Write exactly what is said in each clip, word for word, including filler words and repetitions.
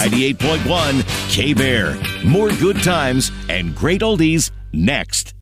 ninety-eight point one K-Bear. More good times and great oldies next.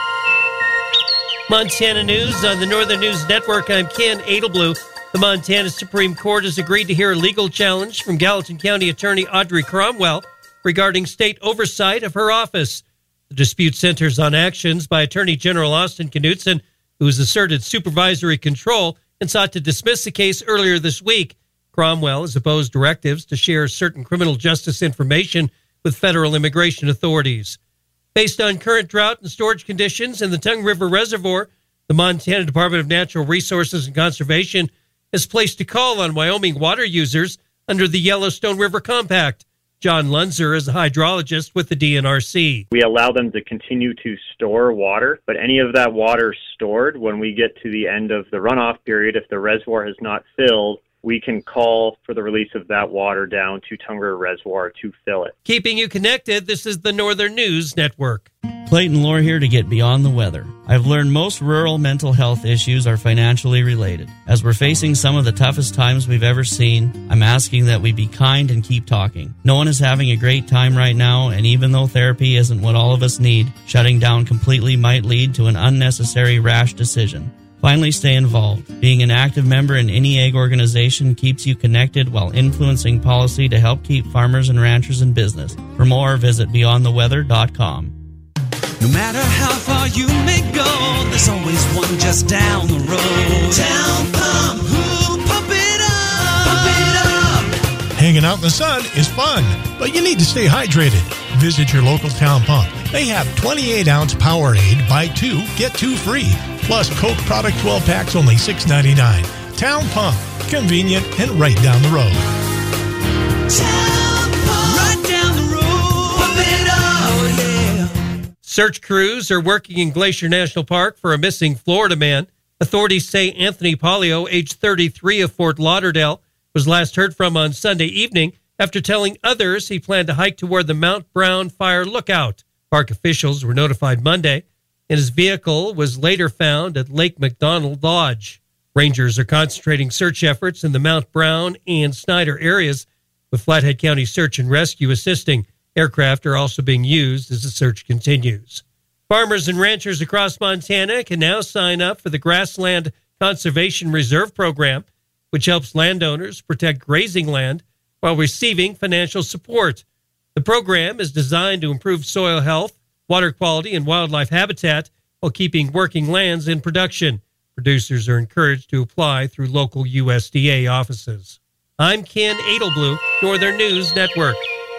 Montana News on the Northern News Network. I'm Ken Adelblue. The Montana Supreme Court has agreed to hear a legal challenge from Gallatin County Attorney Audrey Cromwell regarding state oversight of her office. The dispute centers on actions by Attorney General Austin Knudsen, who has asserted supervisory control and sought to dismiss the case earlier this week. Cromwell has opposed directives to share certain criminal justice information with federal immigration authorities. Based on current drought and storage conditions in the Tongue River Reservoir, the Montana Department of Natural Resources and Conservation has placed a call on Wyoming water users under the Yellowstone River Compact. John Lunzer is a hydrologist with the D N R C. We allow them to continue to store water, but any of that water stored, when we get to the end of the runoff period, if the reservoir has not filled, we can call for the release of that water down to Tongue River Reservoir to fill it. Keeping you connected, this is the Northern News Network. Clayton Lohr here to get beyond the weather. I've learned most rural mental health issues are financially related. As we're facing some of the toughest times we've ever seen, I'm asking that we be kind and keep talking. No one is having a great time right now, and even though therapy isn't what all of us need, shutting down completely might lead to an unnecessary rash decision. Finally, stay involved. Being an active member in any ag organization keeps you connected while influencing policy to help keep farmers and ranchers in business. For more, visit beyond the weather dot com. No matter how far you may go, there's always one just down the road. Town Pump, ooh, pump it up, pump it up. Hanging out in the sun is fun, but you need to stay hydrated. Visit your local Town Pump. They have twenty-eight ounce Powerade, buy two, get two free. Plus Coke Product twelve packs, only six ninety-nine. Town Pump, convenient and right down the road. Town Pump, right down the road. Pump it up, yeah. Search crews are working in Glacier National Park for a missing Florida man. Authorities say Anthony Pollio, age thirty-three, of Fort Lauderdale, was last heard from on Sunday evening after telling others he planned to hike toward the Mount Brown Fire Lookout. Park officials were notified Monday, and his vehicle was later found at Lake McDonald Lodge. Rangers are concentrating search efforts in the Mount Brown and Snyder areas, with Flathead County Search and Rescue assisting. Aircraft are also being used as the search continues. Farmers and ranchers across Montana can now sign up for the Grassland Conservation Reserve Program, which helps landowners protect grazing land while receiving financial support. The program is designed to improve soil health, water quality, and wildlife habitat while keeping working lands in production. Producers are encouraged to apply through local U S D A offices. I'm Ken Adelblue, Northern News Network.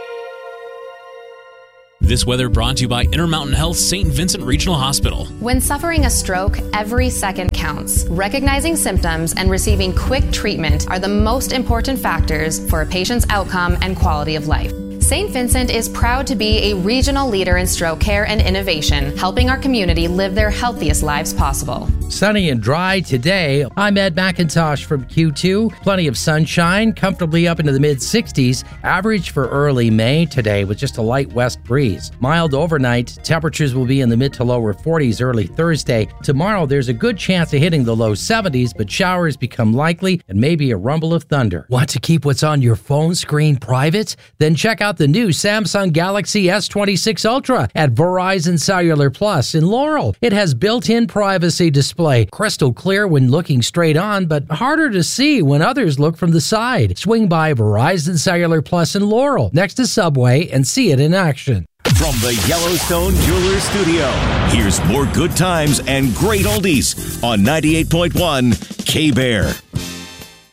This weather brought to you by Intermountain Health Saint Vincent Regional Hospital. When suffering a stroke, every second counts. Recognizing symptoms and receiving quick treatment are the most important factors for a patient's outcome and quality of life. Saint Vincent is proud to be a regional leader in stroke care and innovation, helping our community live their healthiest lives possible. Sunny and dry today. I'm Ed McIntosh from Q two. Plenty of sunshine, comfortably up into the mid sixties. Average for early May today with just a light west breeze. Mild overnight. Temperatures will be in the mid to lower forties early Thursday. Tomorrow there's a good chance of hitting the low seventies, but showers become likely and maybe a rumble of thunder. Want to keep what's on your phone screen private? Then check out the new Samsung Galaxy S twenty-six Ultra at Verizon Cellular Plus in Laurel. It has built-in privacy display, crystal clear when looking straight on, but harder to see when others look from the side. Swing by Verizon Cellular Plus in Laurel, next to Subway, and see it in action. From the Yellowstone Jewelers Studio, here's more good times and great oldies on ninety-eight point one K-Bear.